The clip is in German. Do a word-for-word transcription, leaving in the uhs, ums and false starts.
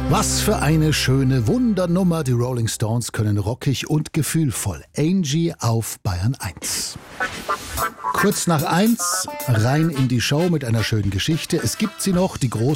Was für eine schöne Wundernummer. Die Rolling Stones können rockig und gefühlvoll. Angie auf Bayern eins. Kurz nach eins, rein in die Show mit einer schönen Geschichte. Es gibt sie noch, die große